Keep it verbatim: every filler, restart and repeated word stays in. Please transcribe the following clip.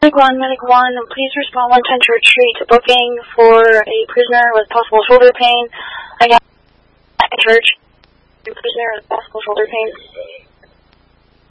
Medic one, Medic one, please respond one ten to retreat. Booking for a prisoner with possible shoulder pain. I got a church. A prisoner with possible shoulder pain.